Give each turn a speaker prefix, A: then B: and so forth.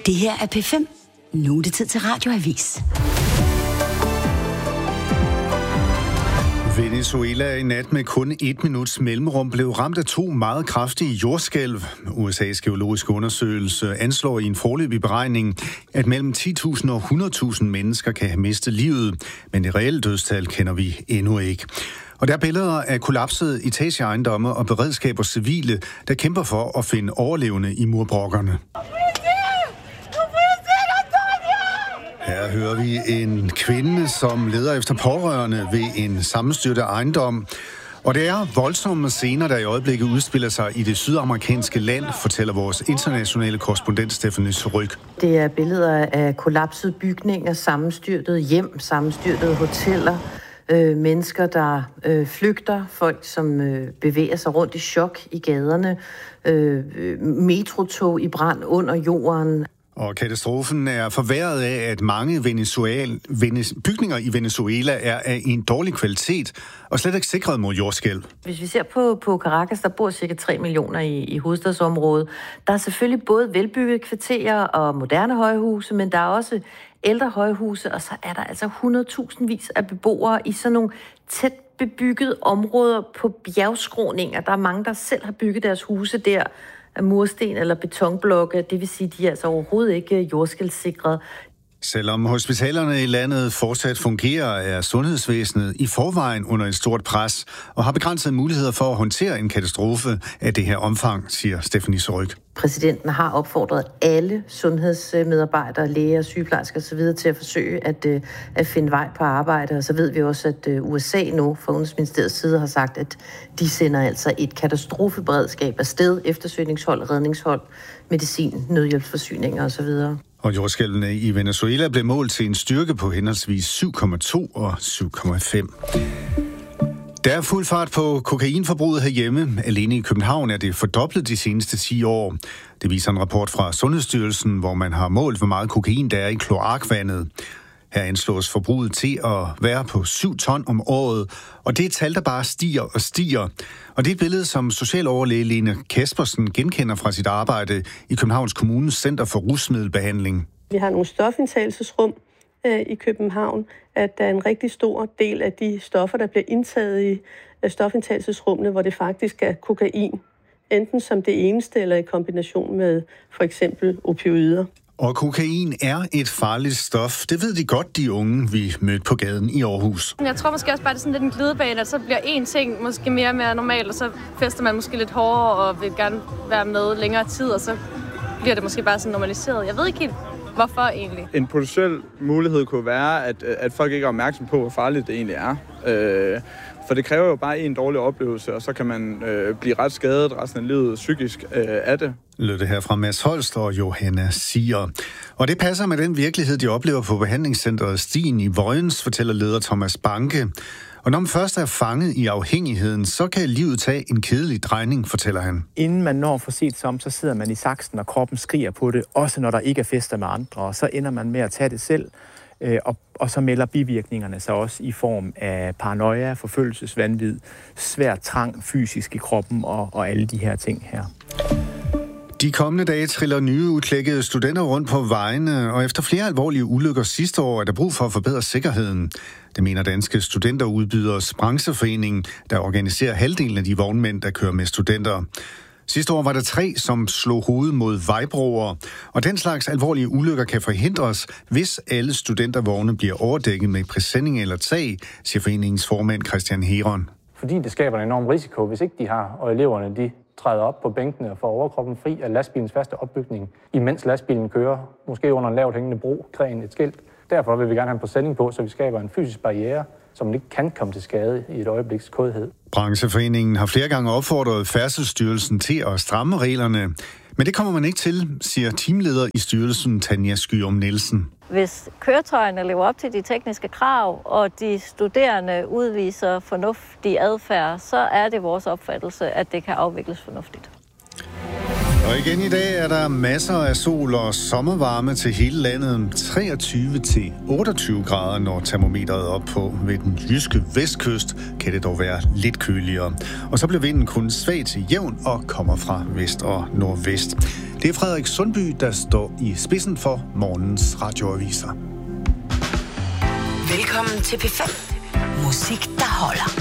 A: Det her er P5. Nu er det tid til Radioavis.
B: Venezuela i nat med kun 1 minuts mellemrum blev ramt af 2 meget kraftige jordskælv. USA's geologiske undersøgelse anslår i en foreløbig beregning, at mellem 10.000 og 100.000 mennesker kan have mistet livet, men det reelle dødstal kender vi endnu ikke. Og der er billeder af kollapsede etageejendomme og beredskaber civile, der kæmper for at finde overlevende i murbrokkerne. Her hører vi en kvinde, som leder efter pårørende ved en sammenstyrtet ejendom. Og det er voldsomme scener, der i øjeblikket udspiller sig i det sydamerikanske land, fortæller vores internationale korrespondent Stephanie Surrugue.
C: Det er billeder af kollapsede bygninger, sammenstyrtede hjem, sammenstyrtede hoteller, mennesker, der flygter, folk, som bevæger sig rundt i chok i gaderne, metrotog i brand under jorden.
B: Og katastrofen er forværret af, at mange bygninger i Venezuela er af en dårlig kvalitet og slet ikke sikret mod jordskælv.
C: Hvis vi ser på Caracas, der bor cirka 3 millioner i hovedstadsområdet. Der er selvfølgelig både velbyggede kvarterer og moderne højhuse, men der er også ældre højhuse, og så er der altså 100.000 vis af beboere i sådan nogle tæt bebyggede områder på bjergskråninger. Der er mange, der selv har bygget deres huse der af mursten eller betonblokke. Det vil sige, at de er altså overhovedet ikke jordskælvsikret.
B: Selvom hospitalerne i landet fortsat fungerer, er sundhedsvæsenet i forvejen under et stort pres og har begrænsede muligheder for at håndtere en katastrofe af det her omfang, siger Stephanie Surrugue.
C: Præsidenten har opfordret alle sundhedsmedarbejdere, læger, sygeplejersker osv. til at forsøge at finde vej på arbejde. Og så ved vi også, at USA nu fra Udenrigsministeriets side har sagt, at de sender altså et katastrofeberedskab afsted, eftersøgningshold, redningshold, medicin, nødhjælpsforsyninger osv.
B: Og jordskælvene i Venezuela blev målt til en styrke på henholdsvis 7,2 og 7,5. Der er fuld fart på kokainforbruget herhjemme. Alene i København er det fordoblet de seneste 10 år. Det viser en rapport fra Sundhedsstyrelsen, hvor man har målt, hvor meget kokain der er i kloakvandet. Her anslås forbruget til at være på 7 ton om året, og det er et tal, der bare stiger og stiger. Og det er et billede, som socialoverlæge Lene Kaspersen genkender fra sit arbejde i Københavns Kommunes Center for Rusmiddelbehandling.
D: Vi har nogle stofindtagelsesrum i København, at der er en rigtig stor del af de stoffer, der bliver indtaget i stofindtagelsesrummene, hvor det faktisk er kokain, enten som det eneste eller i kombination med for eksempel opioider.
B: Og kokain er et farligt stof. Det ved de godt, de unge, vi mødte på gaden i Aarhus.
E: Jeg tror måske også bare, det er sådan lidt en glidebane, at så bliver én ting måske mere og mere normalt, og så fester man måske lidt hårdere og vil gerne være med længere tid, og så bliver det måske bare sådan normaliseret. Jeg ved ikke helt, hvorfor egentlig.
F: En potentiel mulighed kunne være, at folk ikke er opmærksom på, hvor farligt det egentlig er. For det kræver jo bare en dårlig oplevelse, og så kan man blive ret skadet resten af livet psykisk af det.
B: Lød det her fra Mads Holst og Johanna Siger. Og det passer med den virkelighed, de oplever på behandlingscenteret Stien i Vojens, fortæller leder Thomas Banke. Og når man først er fanget i afhængigheden, så kan livet tage en kedelig drejning, fortæller han.
G: Inden man når for set som, så sidder man i saksen, og kroppen skriger på det, også når der ikke er fester med andre, og så ender man med at tage det selv. Og så melder bivirkningerne sig også i form af paranoia, forfølgelsesvanvid, svær trang fysisk i kroppen og alle de her ting her.
B: De kommende dage triller nye udklækkede studenter rundt på vejene, og efter flere alvorlige ulykker sidste år er der brug for at forbedre sikkerheden. Det mener Danske Studenterudbyders brancheforening, der organiserer halvdelen af de vognmænd, der kører med studenter. Sidste år var der 3, som slog hovedet mod vejbroer, og den slags alvorlige ulykker kan forhindres, hvis alle studentervogne bliver overdækket med præsending eller tag, siger foreningens formand Christian Heron.
H: Fordi det skaber en enorm risiko, hvis ikke de har, og eleverne de træder op på bænkene og får overkroppen fri af lastbilens faste opbygning, imens lastbilen kører, måske under en lavt hængende bro, gren, et skilt. Derfor vil vi gerne have en præsending på, så vi skaber en fysisk barriere, som man ikke kan komme til skade i et øjebliks kodhed.
B: Brancheforeningen har flere gange opfordret Færdselsstyrelsen til at stramme reglerne, men det kommer man ikke til, siger teamleder i styrelsen Tanja Skyum Nielsen.
I: Hvis køretøjerne lever op til de tekniske krav, og de studerende udviser fornuftig adfærd, så er det vores opfattelse, at det kan afvikles fornuftigt.
B: Og igen i dag er der masser af sol og sommervarme til hele landet. 23-28 grader, når termometeret er op på. Ved den jyske vestkyst kan det dog være lidt køligere. Og så bliver vinden kun svag til jævn og kommer fra vest og nordvest. Det er Frederik Sundby, der står i spidsen for morgens radioaviser.
A: Velkommen til P5. Musik, der holder.